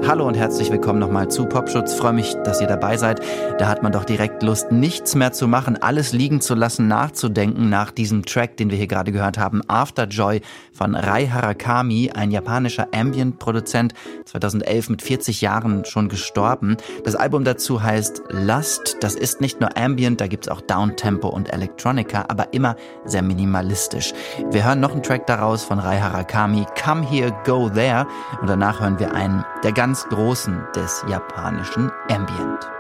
Hallo und herzlich willkommen nochmal zu Popschutz. Freue mich, dass ihr dabei seid. Da hat man doch direkt Lust, nichts mehr zu machen, alles liegen zu lassen, nachzudenken nach diesem Track, den wir hier gerade gehört haben. After Joy von Rei Harakami, ein japanischer Ambient-Produzent, 2011 mit 40 Jahren schon gestorben. Das Album dazu heißt Lust. Das ist nicht nur Ambient, da gibt's auch Downtempo und Electronica, aber immer sehr minimalistisch. Wir hören noch einen Track daraus von Rei Harakami, Come Here, Go There. Und danach hören wir einen der ganz Großen des japanischen Ambient.